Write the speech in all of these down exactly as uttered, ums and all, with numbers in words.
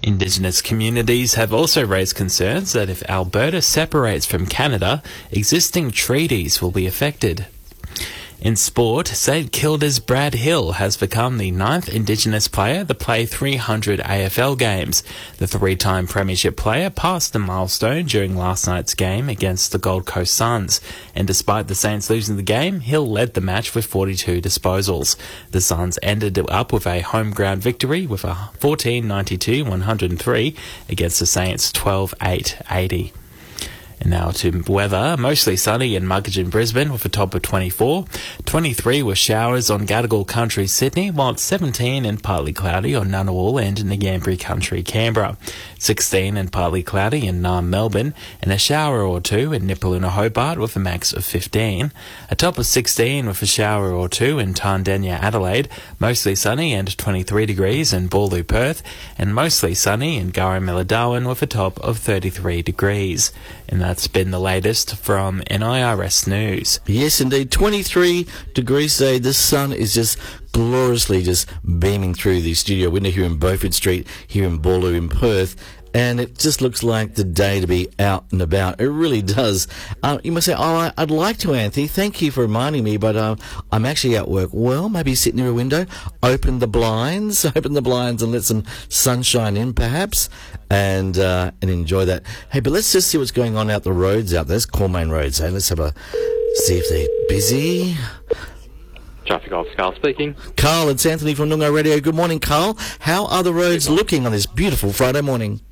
Indigenous communities have also raised concerns that if Alberta separates from Canada, existing treaties will be affected. In sport, St Kilda's Brad Hill has become the ninth Indigenous player to play three hundred A F L games. The three-time premiership player passed the milestone during last night's game against the Gold Coast Suns, and despite the Saints losing the game, Hill led the match with forty-two disposals. The Suns ended it up with a home ground victory with a fourteen ninety-two one hundred three against the Saints twelve eight eighty. And now to weather. Mostly sunny and muggy in Brisbane with a top of twenty-four. twenty-three with showers on Gadigal Country, Sydney, while it's seventeen and partly cloudy on Ngunnawal and Ngambri Country, Canberra. sixteen and partly cloudy in Naarm, Melbourne, and a shower or two in Nipaluna, Hobart with a max of fifteen. A top of sixteen with a shower or two in Tandenya, Adelaide. Mostly sunny and twenty-three degrees in Bawloo, Perth, and mostly sunny in Garramilla, Darwin with a top of thirty-three degrees. And that's been the latest from N I R S News. Yes, indeed. twenty-three degrees today. The sun is just gloriously just beaming through the studio window here in Beaufort Street, here in Bawloo in Perth. And it just looks like the day to be out and about. It really does. Uh, you must say, oh, I'd like to, Anthony. Thank you for reminding me, but uh, I'm actually at work. Well, maybe sit near a window, open the blinds, open the blinds and let some sunshine in, perhaps, and uh, and enjoy that. Hey, but let's just see what's going on out the roads out there. Let's call main roads. Hey, let's have a see if they're busy. Traffic Officer Carl speaking. Carl, it's Anthony from Noongar Radio. Good morning, Carl. How are the roads looking on this beautiful Friday morning?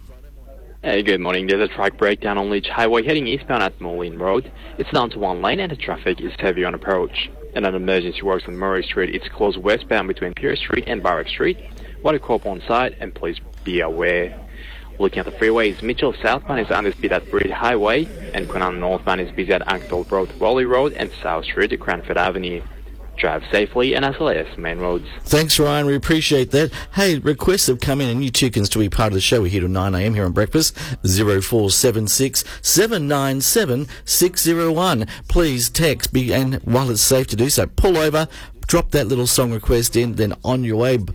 Hey, good morning. There's a track breakdown on Leach Highway heading eastbound at Moreland Road. It's down to one lane and the traffic is heavy on approach. And an emergency works on Murray Street. It's closed westbound between Pierce Street and Barrack Street. Water cop on site and please be aware. Looking at the freeways, Mitchell southbound is under speed at Breed Highway and Quinnan northbound is busy at Ankle Road, Wally Road and South Street to Cranford Avenue. Drive safely and S L S main roads. Thanks, Ryan. We appreciate that. Hey, requests have come in and you too can still be part of the show. We're here till nine a.m. here on Breakfast. zero four seven six seven nine seven six zero one. Please text, be, and while it's safe to do so, pull over, drop that little song request in, then on your way,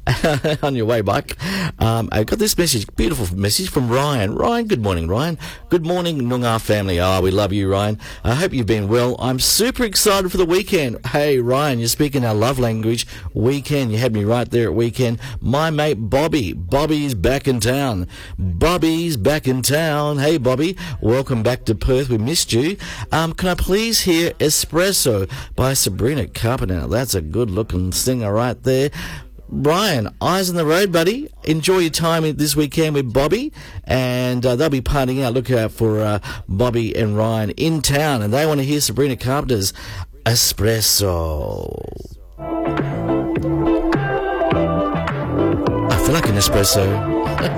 on your way back. Um, I got this message, beautiful message from Ryan. Ryan, good morning, Ryan. Good morning, Noongar family. Oh, we love you, Ryan. I hope you've been well. I'm super excited for the weekend. Hey, Ryan, you're speaking our love language. Weekend, you had me right there at weekend. My mate Bobby, Bobby's back in town. Bobby's back in town. Hey, Bobby, welcome back to Perth. We missed you. Um, can I please hear Espresso by Sabrina Carpenter? That's a good-looking singer right there. Brian, eyes on the road, buddy. Enjoy your time this weekend with Bobby, and uh, they'll be partying out. Look out for uh, Bobby and Ryan in town, and they want to hear Sabrina Carpenter's Espresso. I feel like an espresso.